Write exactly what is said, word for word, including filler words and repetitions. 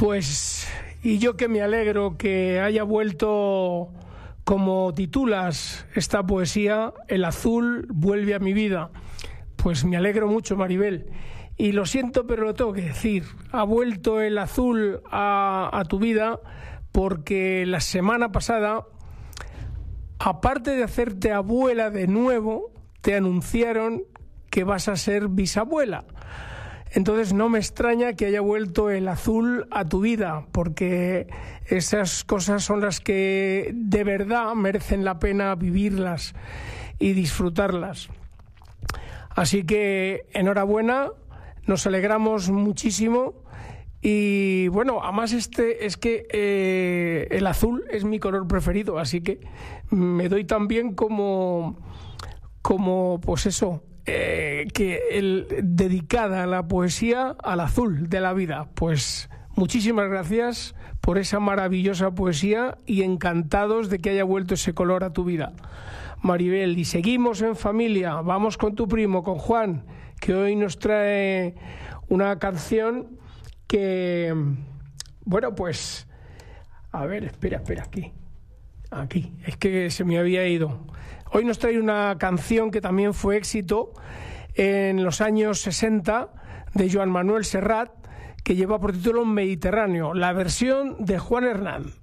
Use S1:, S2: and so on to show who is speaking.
S1: Pues, y yo que me alegro que haya vuelto, como titulas esta poesía, El azul vuelve a mi vida. Pues me alegro mucho, Maribel. Y lo siento, pero lo tengo que decir. Ha vuelto el azul a, a tu vida porque la semana pasada, aparte de hacerte abuela de nuevo, te anunciaron que vas a ser bisabuela. Entonces no me extraña que haya vuelto el azul a tu vida, porque esas cosas son las que de verdad merecen la pena vivirlas y disfrutarlas. Así que enhorabuena, nos alegramos muchísimo. Y bueno, además este es que eh, el azul es mi color preferido, así que me doy también como, como pues eso, eh, que el, dedicada a la poesía al azul de la vida. Pues muchísimas gracias por esa maravillosa poesía y encantados de que haya vuelto ese color a tu vida, Maribel. Y seguimos en familia, vamos con tu primo, con Juan, que hoy nos trae una canción que, bueno, pues, a ver, espera, espera, aquí, aquí, es que se me había ido. Hoy nos trae una canción que también fue éxito en los años sesenta de Joan Manuel Serrat, que lleva por título Mediterráneo, la versión de Juan Hernán.